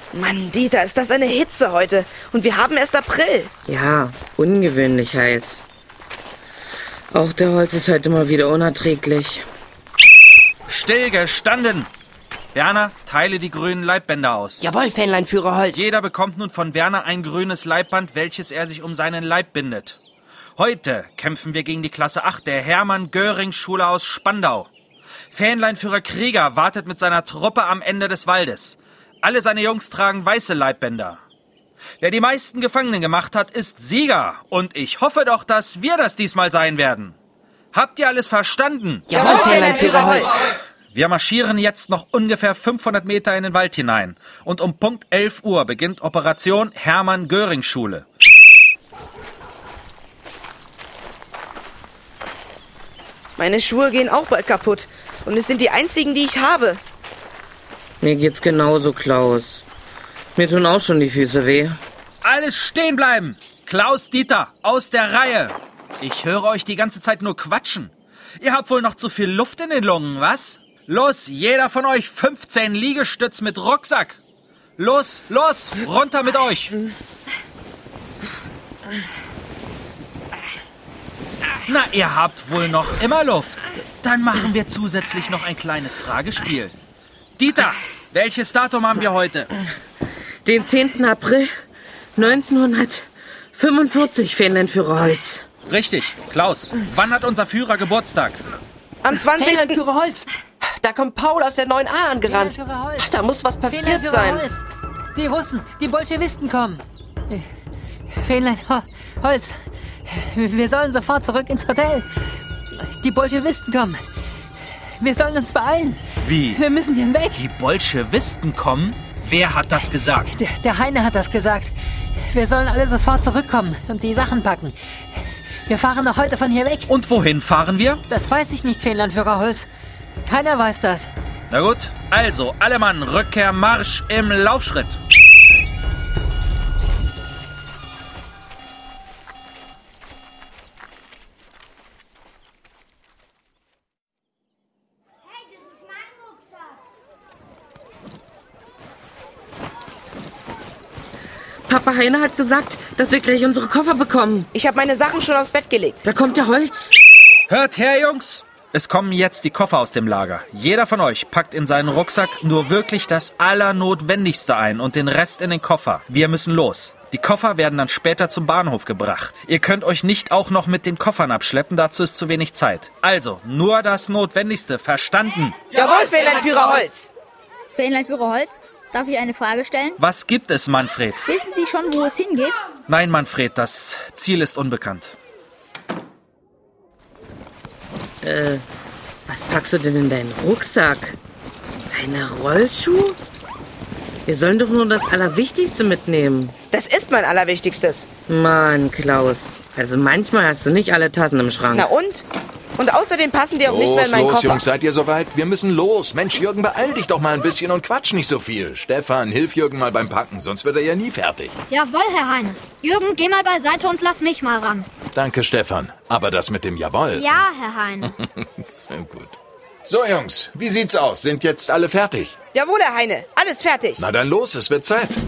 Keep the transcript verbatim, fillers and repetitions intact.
Mann, Dieter, ist das eine Hitze heute. Und wir haben erst April. Ja, ungewöhnlich heiß. Auch der Holz ist heute mal wieder unerträglich. Stillgestanden! Werner, teile die grünen Leibbänder aus. Jawohl, Fähnleinführer Holz. Jeder bekommt nun von Werner ein grünes Leibband, welches er sich um seinen Leib bindet. Heute kämpfen wir gegen die Klasse acht der Hermann-Göring-Schule aus Spandau. Fähnleinführer Krieger wartet mit seiner Truppe am Ende des Waldes. Alle seine Jungs tragen weiße Leibbänder. Wer die meisten Gefangenen gemacht hat, ist Sieger. Und ich hoffe doch, dass wir das diesmal sein werden. Habt ihr alles verstanden? Jawohl, Fähnleinführer Holz. Wir marschieren jetzt noch ungefähr fünfhundert Meter in den Wald hinein. Und um Punkt elf Uhr beginnt Operation Hermann-Göring-Schule. Meine Schuhe gehen auch bald kaputt. Und es sind die einzigen, die ich habe. Mir geht's genauso, Klaus. Mir tun auch schon die Füße weh. Alles stehen bleiben! Klaus, Dieter, aus der Reihe! Ich höre euch die ganze Zeit nur quatschen. Ihr habt wohl noch zu viel Luft in den Lungen, was? Los, jeder von euch fünfzehn Liegestütz mit Rucksack. Los, los, runter mit euch. Na, ihr habt wohl noch immer Luft. Dann machen wir zusätzlich noch ein kleines Fragespiel. Dieter, welches Datum haben wir heute? Den zehnten April neunzehnhundertfünfundvierzig, Fähnleinführer Holz. Richtig. Klaus, wann hat unser Führer Geburtstag? Am zwanzigsten Fähnleinführer Holz. Da kommt Paul aus der neun a angerannt. Da muss was passiert sein. Holz. Die Russen, die Bolschewisten kommen. Fähnlein Ho- Holz. Wir sollen sofort zurück ins Hotel. Die Bolschewisten kommen. Wir sollen uns beeilen. Wie? Wir müssen hier weg. Die Bolschewisten kommen? Wer hat das gesagt? Der, der Heine hat das gesagt. Wir sollen alle sofort zurückkommen und die Sachen packen. Wir fahren noch heute von hier weg. Und wohin fahren wir? Das weiß ich nicht, Fähnleinführer Holz. Keiner weiß das. Na gut, also, alle Mann, Rückkehr, Marsch im Laufschritt. Papa Heine hat gesagt, dass wir gleich unsere Koffer bekommen. Ich habe meine Sachen schon aufs Bett gelegt. Da kommt der Holz. Hört her, Jungs! Es kommen jetzt die Koffer aus dem Lager. Jeder von euch packt in seinen Rucksack nur wirklich das Allernotwendigste ein und den Rest in den Koffer. Wir müssen los. Die Koffer werden dann später zum Bahnhof gebracht. Ihr könnt euch nicht auch noch mit den Koffern abschleppen, dazu ist zu wenig Zeit. Also, nur das Notwendigste, verstanden? Jawohl, Fähnleinführer Holz. Fähnleinführer Holz, darf ich eine Frage stellen? Was gibt es, Manfred? Wissen Sie schon, wo es hingeht? Nein, Manfred, das Ziel ist unbekannt. Äh, was packst du denn in deinen Rucksack? Deine Rollschuhe? Wir sollen doch nur das Allerwichtigste mitnehmen. Das ist mein Allerwichtigstes. Mann, Klaus. Also manchmal hast du nicht alle Tassen im Schrank. Na und? Und außerdem passen die auch Los, nicht mehr in meinen los, Koffer. Jungs, seid ihr soweit? Wir müssen los. Mensch, Jürgen, beeil dich doch mal ein bisschen und quatsch nicht so viel. Stefan, hilf Jürgen mal beim Packen, sonst wird er ja nie fertig. Jawohl, Herr Heine. Jürgen, geh mal beiseite und lass mich mal ran. Danke, Stefan. Aber das mit dem Jawohl. Ja, Herr Heine. Gut. So, Jungs, wie sieht's aus? Sind jetzt alle fertig? Jawohl, Herr Heine. Alles fertig. Na dann los, es wird Zeit.